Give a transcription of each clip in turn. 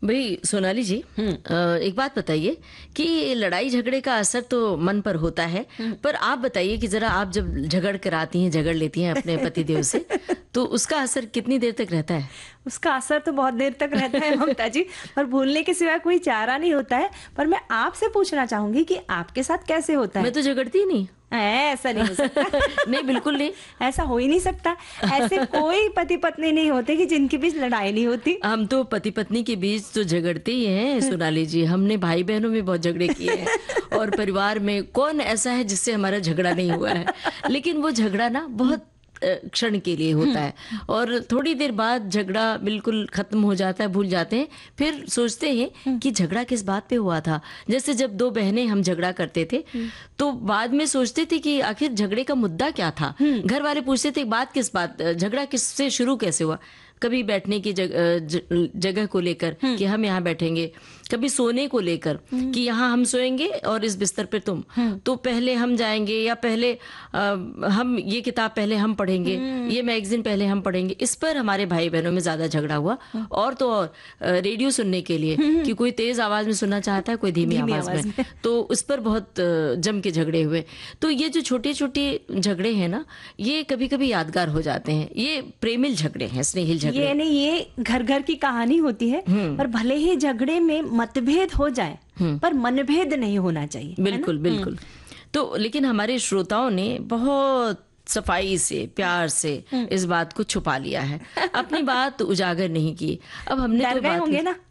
भाई सोनाली जी, एक बात बताइए कि लड़ाई झगड़े का असर तो मन पर होता है, पर आप बताइए कि जरा आप जब झगड़ कर आती हैं, झगड़ लेती हैं अपने पतिदेव से, तो उसका असर कितनी देर तक रहता है? उसका असर तो बहुत देर तक रहता है ममता जी, पर भूलने के सिवा कोई चारा नहीं होता है। पर मैं आपसे पूछना चाहूंगी कि आपके साथ कैसे होता है? मैं तो झगड़ती ही नहीं। ऐसा नहीं हो सकता। नहीं, बिल्कुल नहीं। ऐसा हो ही नहीं सकता। ऐसे कोई पति पत्नी नहीं होते कि जिनके बीच लड़ाई नहीं होती। हम तो पति पत्नी के बीच तो झगड़ते ही हैं सोनाली जी। हमने भाई बहनों में बहुत झगड़े किए हैं और परिवार में कौन ऐसा है जिससे हमारा झगड़ा नहीं हुआ है। लेकिन वो झगड़ा ना बहुत क्षण के लिए होता है और थोड़ी देर बाद झगड़ा बिल्कुल खत्म हो जाता है, भूल जाते हैं। फिर सोचते हैं कि झगड़ा किस बात पे हुआ था। जैसे जब दो बहनें हम झगड़ा करते थे तो बाद में सोचते थे कि आखिर झगड़े का मुद्दा क्या था। घर वाले पूछते थे झगड़ा किससे शुरू कैसे हुआ। कभी बैठने की जगह को लेकर कि हम यहाँ बैठेंगे, कभी सोने को लेकर कि यहाँ हम सोएंगे और इस बिस्तर पे तुम, तो पहले हम जाएंगे या पहले हम ये किताब पहले हम पढ़ेंगे, ये मैगजीन पहले हम पढ़ेंगे। इस पर हमारे भाई बहनों में ज्यादा झगड़ा हुआ। और तो और रेडियो सुनने के लिए कि कोई तेज आवाज में सुनना चाहता है, कोई धीमी आवाज में, तो उस पर बहुत जम के झगड़े हुए। तो ये जो छोटे छोटे झगड़े हैं ना, ये कभी कभी यादगार हो जाते हैं। ये प्रेमिल झगड़े हैं, स्नेहिल झगड़े। ये घर घर की कहानी होती है। पर भले ही झगड़े में मतभेद हो जाए पर मनभेद नहीं होना चाहिए। बिल्कुल बिल्कुल। तो लेकिन हमारे श्रोताओं ने बहुत सफाई से, प्यार से इस बात को छुपा लिया है, अपनी बात उजागर नहीं की। अब हमने तो बात होंगे ना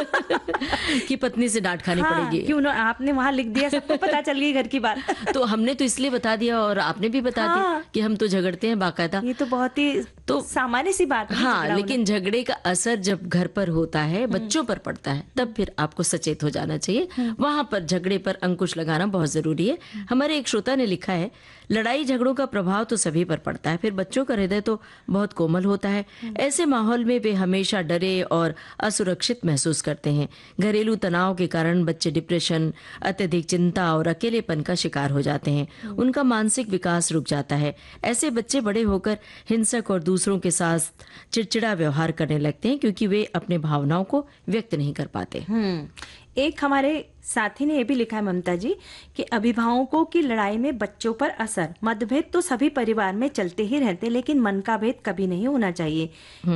कि पत्नी से डांट खानी पड़ेगी। क्यों ना, आपने वहां लिख दिया, सबको पता चल गई घर की बात। तो हमने तो इसलिए बता दिया और आपने भी बता दिया कि हम तो झगड़ते हैं बाकायदा। ये तो बहुत ही सामान्य सी बात है। हाँ, लेकिन झगड़े का असर जब घर पर होता है, बच्चों पर पड़ता है, तब फिर आपको सचेत हो जाना चाहिए। वहां पर झगड़े पर अंकुश लगाना बहुत जरूरी है। हमारे एक श्रोता ने लिखा है, लड़ाई झगड़ों का प्रभाव तो सभी पर पड़ता है, फिर बच्चों का हृदय तो बहुत कोमल होता है। ऐसे माहौल में वे हमेशा डरे और असुरक्षित महसूस करते हैं। घरेलू तनाव के कारण बच्चे डिप्रेशन, अत्यधिक चिंता और अकेलेपन का शिकार हो जाते हैं। उनका मानसिक विकास रुक जाता है। ऐसे बच्चे बड़े होकर हिंसक और दूसरों के साथ चिड़चिड़ा व्यवहार करने लगते हैं क्योंकि वे अपने भावनाओं को व्यक्त नहीं कर पाते। एक हमारे साथी ने यह भी लिखा है ममता जी कि अभिभावकों की लड़ाई में बच्चों पर असर, मतभेद तो सभी परिवार में चलते ही रहते, लेकिन मन का भेद कभी नहीं होना चाहिए।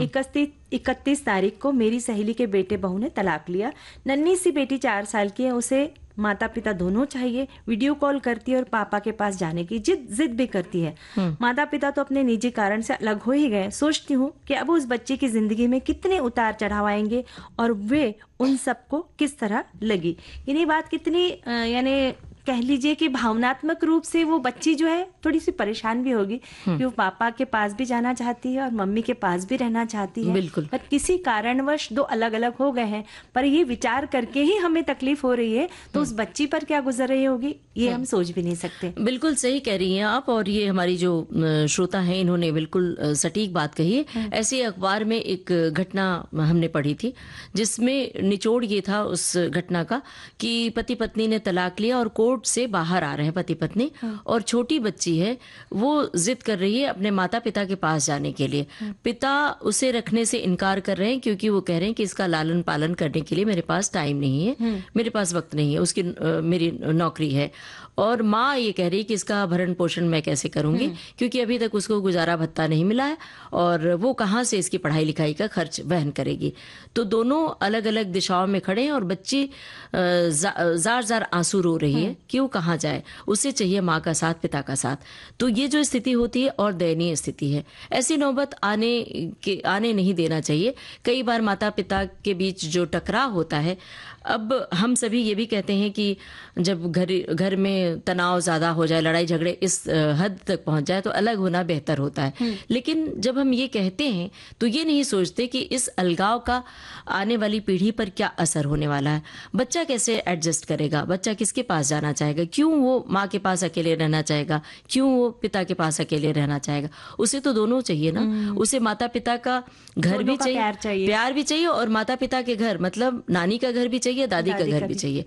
31 तारीख को मेरी सहेली के बेटे बहू ने तलाक लिया। नन्ही सी बेटी 4 साल की है, उसे माता पिता दोनों चाहिए। वीडियो कॉल करती है और पापा के पास जाने की जिद भी करती है। माता पिता तो अपने निजी कारण से अलग हो ही गए। सोचती हूँ कि अब उस बच्चे की जिंदगी में कितने उतार चढ़ाव आएंगे और वे उन सबको किस तरह लगी। यानी बात कितनी यानी कह लीजिए कि भावनात्मक रूप से वो बच्ची जो है थोड़ी सी परेशान भी होगी कि वो पापा के पास भी जाना चाहती है और मम्मी के पास भी रहना चाहती है। बिल्कुल। पर किसी कारणवश दो अलग अलग हो गए हैं, पर ये विचार करके ही हमें तकलीफ हो रही है, तो उस बच्ची पर क्या गुजर रही होगी ये हम सोच भी नहीं सकते। बिल्कुल सही कह रही हैं आप। और ये हमारी जो श्रोता हैं, इन्होंने बिल्कुल सटीक बात कही है। ऐसे अखबार में एक घटना हमने पढ़ी थी जिसमें निचोड़ ये था उस घटना का कि पति पत्नी ने तलाक लिया और कोर्ट से बाहर आ रहे हैं पति पत्नी, और छोटी बच्ची है, वो जिद कर रही है अपने माता पिता के पास जाने के लिए। पिता उसे रखने से इनकार कर रहे हैं क्योंकि वो कह रहे हैं कि इसका लालन पालन करने के लिए मेरे पास टाइम नहीं है, मेरे पास वक्त नहीं है, उसकी मेरी नौकरी है। और माँ ये कह रही कि इसका भरण पोषण मैं कैसे करूंगी क्योंकि अभी तक उसको गुजारा भत्ता नहीं मिला है और वो कहाँ से इसकी पढ़ाई लिखाई का खर्च वहन करेगी। तो दोनों अलग अलग दिशाओं में खड़े हैं और बच्ची जार जार आंसू रो रही है कि वो कहाँ जाए। उसे चाहिए माँ का साथ, पिता का साथ। तो ये जो स्थिति होती है और दयनीय स्थिति है, ऐसी नौबत आने नहीं देना चाहिए। कई बार माता पिता के बीच जो टकराव होता है, अब हम सभी ये भी कहते हैं कि जब घर में तनाव ज्यादा हो जाए, लड़ाई झगड़े इस हद तक पहुंच जाए तो अलग होना बेहतर होता है। लेकिन जब हम ये कहते हैं तो ये नहीं सोचते कि इस अलगाव का आने वाली पीढ़ी पर क्या असर होने वाला है। बच्चा कैसे एडजस्ट करेगा, बच्चा किसके पास जाना चाहेगा, क्यों वो माँ के पास अकेले रहना चाहेगा, क्यों वो पिता के पास अकेले रहना चाहेगा। उसे तो दोनों चाहिए ना। उसे माता पिता का घर भी चाहिए, प्यार भी चाहिए, और माता पिता के घर मतलब नानी का घर भी चाहिए, दादी का घर भी चाहिए।